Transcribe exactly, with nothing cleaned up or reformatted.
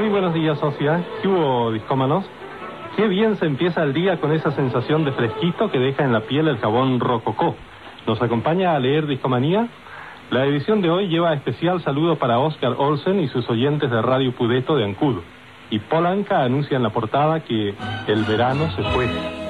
Muy buenos días, sociedad. ¿Qué hubo, discómanos? Qué bien se empieza el día con esa sensación de fresquito que deja en la piel el jabón Rococó. ¿Nos acompaña a leer Discomanía? La edición de hoy lleva especial saludo para Oscar Olsen y sus oyentes de Radio Pudeto de Ancud. Y Polanca anuncia en la portada que el verano se fue.